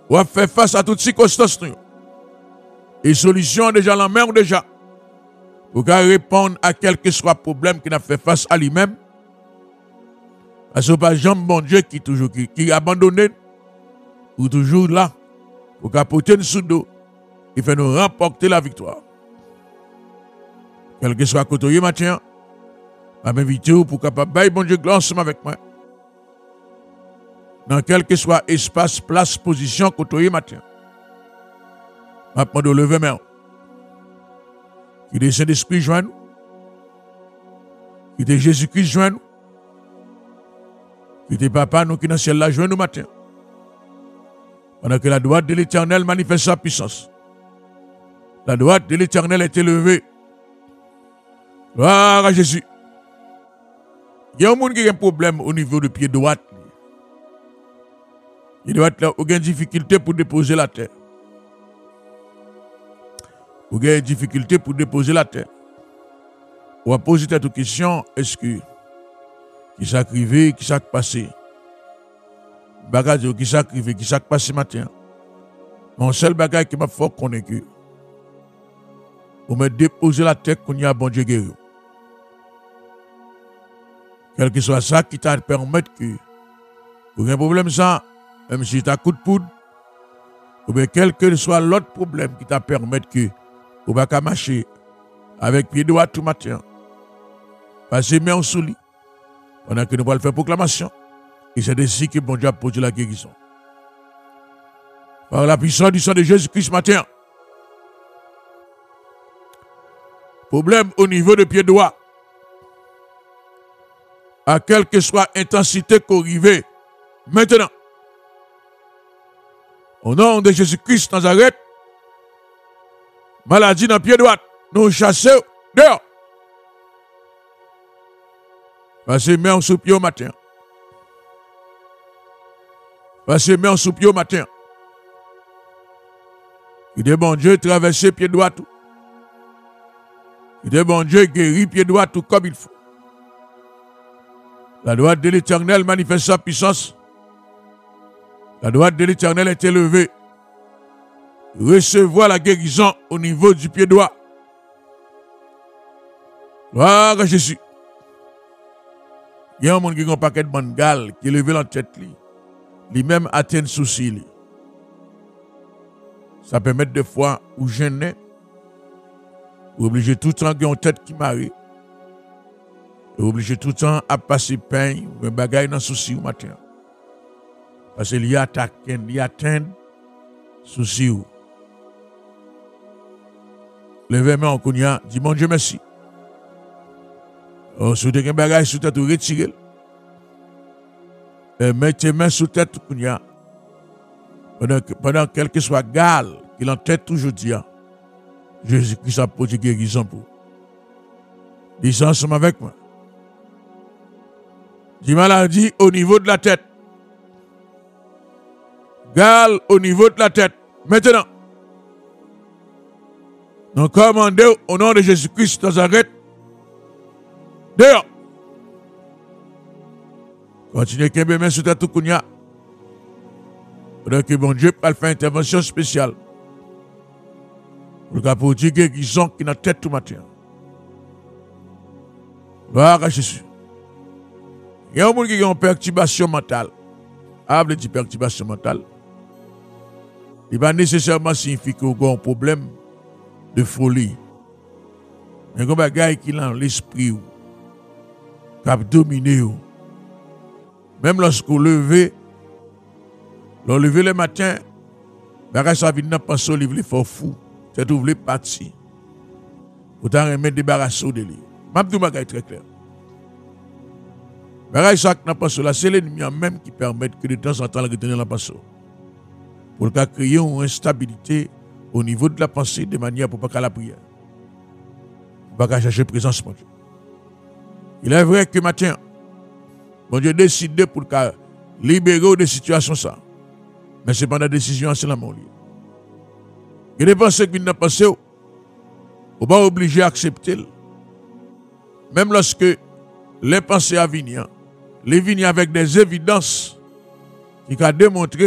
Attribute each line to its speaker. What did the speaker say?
Speaker 1: ou à faire face à toutes circonstances. Et solution déjà la main ou déjà. Pour répondre à quel que soit le problème qu'il a fait face à lui-même. Parce que pas Jean bon Dieu qui toujours qui abandonné ou toujours là pour capoter une sous dos et fait nous remporter la victoire. Quel que soit côté matin, je m'invite pour capable bailler bon Dieu gloire ensemble avec moi. Dans quel que soit espace, place, position côté matin. Je demande de lever main. Qui est Saint-Esprit joint nous. Qui est Jésus-Christ joint nous. Qui est Papa nous qui dans le ciel là joint nous matin. Pendant que la droite de l'Éternel manifeste sa puissance. La droite de l'Éternel est élevée. Gloire à Jésus. Il y a un monde qui a un problème au niveau du pied droit. Il doit être là, il y a une difficulté pour déposer la terre. Il y a une difficulté pour déposer la terre. On va poser cette question, est-ce que qui s'est arrivé, qui s'est passé? Bagage qui s'est arrivé, qui s'est passé matin. Mon seul bagage qui m'a fait connaître que on me déposer la terre qu'on y a bon Dieu guéri. Quel que soit ça qui t'a permettre que pour un problème ça, même si tu as coup de poudre, ou bien quel que soit l'autre problème qui t'a permettre que ou pas qu'à marcher avec pied droit tout matin. Passer main sous lit. Pendant que nous allons faire proclamation. Et c'est ainsi que bon Dieu a posé la guérison. Par la puissance du sang de Jésus-Christ matin. Problème au niveau de pied droit. À quelle que soit l'intensité qu'on arrive. Maintenant. Au nom de Jésus-Christ Nazareth. Maladie dans le pied droit. Nous chassons dehors. Passez main sous pied au matin. Passez main sous pied au matin. Il est bon Dieu traverser pied droit tout. Il est bon Dieu guérir pied droit tout comme il faut. La droite de l'Éternel manifeste sa puissance. La droite de l'Éternel est élevée. Recevoir la guérison au niveau du pied droit. Gloire à Jésus. Il y a un monde qui a un paquet de bangal qui est levé la tête. Lui-même atteint souci. Ça permet des fois ou gêner, ou obliger tout le temps qu'il y a une tête qui marie, ou obliger tout le temps à passer pain ou un bagage dans souci au matin. Parce qu'il y a attaqué, il y a atteint souci. Levez-moi en cognac, dis mon Dieu merci. On souhaite qu'un bagage sous tête ou retirer. Mettez main sous tête cognac. Pendant quel que soit gal qu'il en tête toujours dit, Jésus-Christ a posé guérison pour. Dis ensemble avec moi. Dis maladie au niveau de la tête. Gal au niveau de la tête. Maintenant. Nous commandons au nom de Jésus-Christ Nazareth. Dehors. Continuez qu'un main sous tête tout kounya. Pendant que bon Dieu va faire intervention spéciale. Pour le dire guérison qui n'a tête tout matin. Gloire à Jésus. Il y a un monde qui a une perturbation mentale. Able de perturbation mentale. Il va nécessairement signifier qu'il y a un problème de folie. Mais il y a un gars qui a l'esprit qui a dominé. Même lorsqu'on levé le matin, bagage ça vient dans penser livre les fort fou, c'est ouvrir parti. Autant remettre débarrasser de lui. M'abdou bagage très clair. Bagage ça dans penser là, c'est l'ennemi même qui permet que de temps en temps le retenir la pensée. Pour créer une instabilité au niveau de la pensée de manière pour pas qu'à la prière. Pour pas chercher présence mon Dieu. Il est vrai que matin bon Dieu décide pour libérer des situations ça. Mais c'est pas la décision, c'est la mort. Il y a des pensées qui viennent passer, on n'est pas obligé à accepter. Même lorsque les pensées à venir, les vignes avec des évidences qui ont démontré